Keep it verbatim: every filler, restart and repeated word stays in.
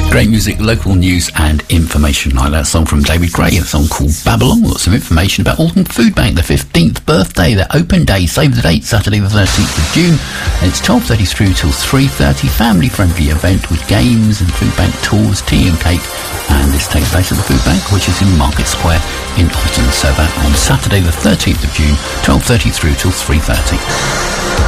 Great music, local news and information like that song from David Gray, a song called Babylon. Lots of information about Alton Food Bank, their fifteenth birthday, their open day. Save the date, Saturday the thirteenth of June. And it's twelve thirty through till three thirty. Family friendly event with games and food bank tours, tea and cake. And this takes place at the food bank, which is in Market Square in Alton. So that on Saturday the thirteenth of June, twelve thirty through till three thirty.